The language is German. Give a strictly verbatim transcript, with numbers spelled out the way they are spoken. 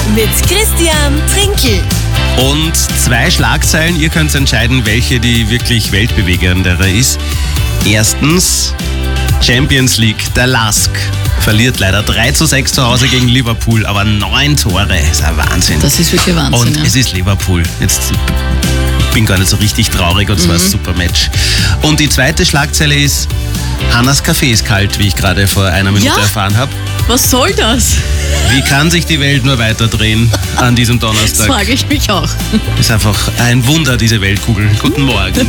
mit Christian Trinkel. Und zwei Schlagzeilen, ihr könnt entscheiden, welche die wirklich weltbewegendere ist. Erstens, Champions League, der Lask verliert leider drei zu sechs zu Hause gegen Liverpool, aber neun Tore, ist ein Wahnsinn. Das ist wirklich Wahnsinn. Und ja. es ist Liverpool. Jetzt bin gar nicht so richtig traurig und es war ein super Match. Und die zweite Schlagzeile ist, Hannas Kaffee ist kalt, wie ich gerade vor einer Minute Ja? erfahren habe. Was soll das? Wie kann sich die Welt nur weiterdrehen an diesem Das Donnerstag? frage ich mich auch. Ist einfach ein Wunder, diese Weltkugel. Guten Morgen.